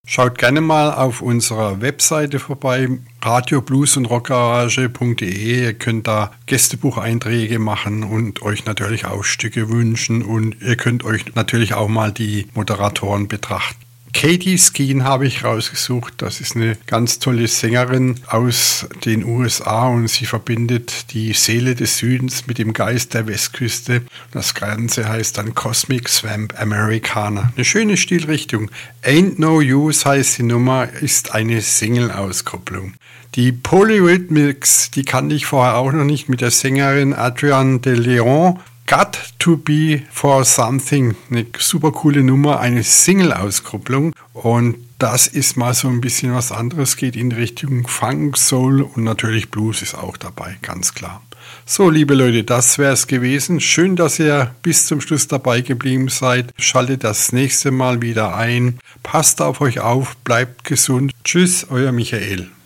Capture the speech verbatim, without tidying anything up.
Schaut gerne mal auf unserer Webseite vorbei, radio blues und rockgarage punkt de. Ihr könnt da Gästebucheinträge machen und euch natürlich auch Stücke wünschen und ihr könnt euch natürlich auch mal die Moderatoren betrachten. Katie Skeen habe ich rausgesucht. Das ist eine ganz tolle Sängerin aus den U S A und sie verbindet die Seele des Südens mit dem Geist der Westküste. Das Ganze heißt dann Cosmic Swamp Americana. Eine schöne Stilrichtung. Ain't No Use heißt die Nummer, ist eine Single-Auskopplung. Die Polyrhythmics, die kannte ich vorher auch noch nicht, mit der Sängerin Adrienne de Leon. Got to Be For Something, eine super coole Nummer, eine Single-Auskopplung und das ist mal so ein bisschen was anderes, geht in Richtung Funk, Soul und natürlich Blues ist auch dabei, ganz klar. So, liebe Leute, das wäre es gewesen. Schön, dass ihr bis zum Schluss dabei geblieben seid. Schaltet das nächste Mal wieder ein. Passt auf euch auf, bleibt gesund. Tschüss, euer Michael.